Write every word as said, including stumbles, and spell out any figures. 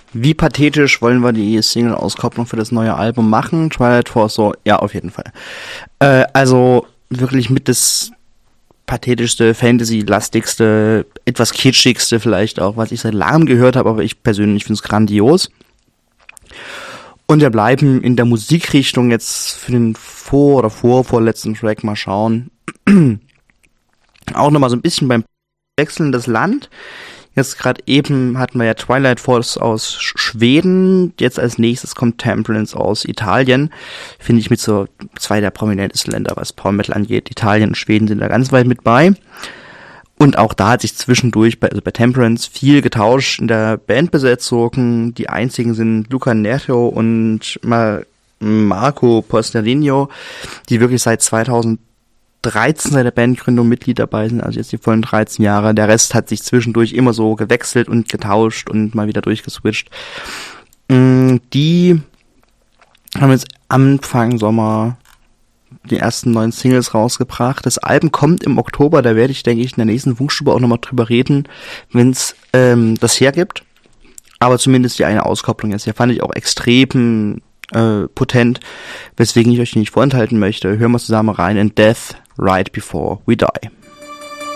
Wie pathetisch wollen wir die Single-Auskopplung für das neue Album machen? Twilight Force, so, ja, auf jeden Fall. Äh, also wirklich mit das pathetischste, Fantasy-lastigste, etwas kitschigste vielleicht auch, was ich seit langem gehört habe, aber ich persönlich finde es grandios. Und wir bleiben in der Musikrichtung jetzt für den vor- oder vorvorletzten Track mal schauen. Auch nochmal so ein bisschen beim Wechseln das Land. Jetzt gerade eben hatten wir ja Twilight Force aus Schweden, jetzt als nächstes kommt Temperance aus Italien. Finde ich mit so zwei der prominentesten Länder, was Power Metal angeht. Italien und Schweden sind da ganz weit mit bei. Und auch da hat sich zwischendurch, bei, also bei Temperance, viel getauscht in der Bandbesetzung. Die einzigen sind Luca Nereo und Mar- Marco Posterino, die wirklich seit zweitausenddreizehn seit der Bandgründung Mitglied dabei sind, also jetzt die vollen dreizehn Jahre. Der Rest hat sich zwischendurch immer so gewechselt und getauscht und mal wieder durchgeswitcht. Die haben jetzt Anfang Sommer die ersten neuen Singles rausgebracht. Das Album kommt im Oktober, da werde ich, denke ich, in der nächsten Funkstube auch nochmal drüber reden, wenn es ähm, das hergibt. Aber zumindest die eine Auskopplung jetzt hier fand ich auch extrem äh, potent, weswegen ich euch nicht vorenthalten möchte. Hören wir zusammen rein in Death Right Before We Die.